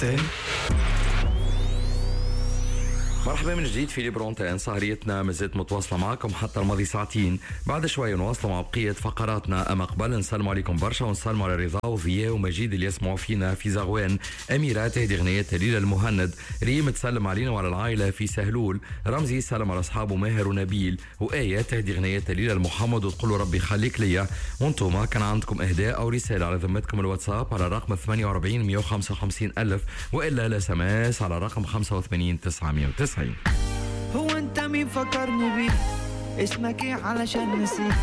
برونتين. مرحبا من جديد في برونتين. سهريتنا مازالت متواصلة معكم حتى الماضي ساعتين. بعد شوي نواصلوا مع بقية فقراتنا. أما قبل نسلموا عليكم برشا ونسلموا على رضا وضياء ومجيد اللي يسمعوا فينا في زغوان، أميرة تهدي غنية ليلى المهند، ريم تسلم علينا وعلى العائلة في سهلول، رمزي سلم على أصحابه ماهر ونبيل، وآية تهدي غنية ليلى المحمد وتقولوا ربي خليك ليا. وانتوما كان عندكم إهداء أو رسالة على ذمتكم الواتساب على الرقم 48 155 ألف، وإلا الأسماس على الرقم 85 990. هو انت مين فكرني بيه؟ اسمك ايه علشان نسيت؟